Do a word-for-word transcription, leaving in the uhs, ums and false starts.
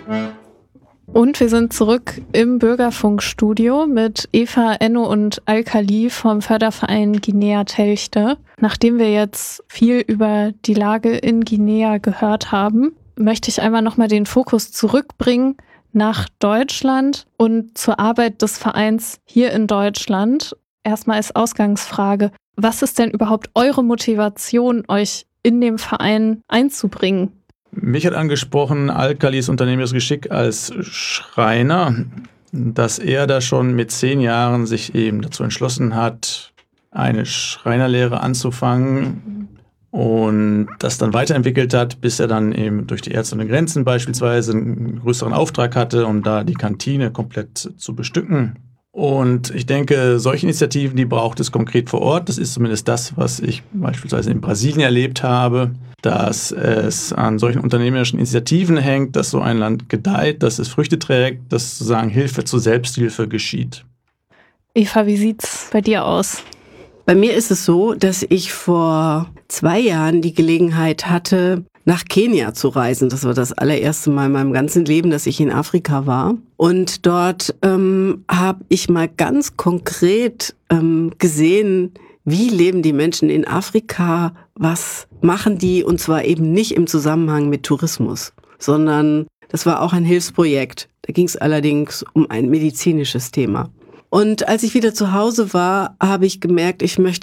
Und wir sind zurück im Bürgerfunkstudio mit Eva, Enno und Alkali vom Förderverein Guinea-Telchte. Nachdem wir jetzt viel über die Lage in Guinea gehört haben, möchte ich einmal nochmal den Fokus zurückbringen nach Deutschland und zur Arbeit des Vereins hier in Deutschland. Erstmal als Ausgangsfrage, was ist denn überhaupt eure Motivation, euch in dem Verein einzubringen? Mich hat angesprochen Alkalis unternehmerisches Geschick als Schreiner, dass er da schon mit zehn Jahren sich eben dazu entschlossen hat, eine Schreinerlehre anzufangen und das dann weiterentwickelt hat, bis er dann eben durch die Ärzte ohne Grenzen beispielsweise einen größeren Auftrag hatte, um da die Kantine komplett zu bestücken. Und ich denke, solche Initiativen, die braucht es konkret vor Ort. Das ist zumindest das, was ich beispielsweise in Brasilien erlebt habe, dass es an solchen unternehmerischen Initiativen hängt, dass so ein Land gedeiht, dass es Früchte trägt, dass sozusagen Hilfe zur Selbsthilfe geschieht. Eva, wie sieht's bei dir aus? Bei mir ist es so, dass ich vor zwei Jahren die Gelegenheit hatte, nach Kenia zu reisen. Das war das allererste Mal in meinem ganzen Leben, dass ich in Afrika war. Und dort ähm, habe ich mal ganz konkret ähm, gesehen, wie leben die Menschen in Afrika, was machen die, und zwar eben nicht im Zusammenhang mit Tourismus, sondern das war auch ein Hilfsprojekt. Da ging es allerdings um ein medizinisches Thema. Und als ich wieder zu Hause war, habe ich gemerkt, ich möchte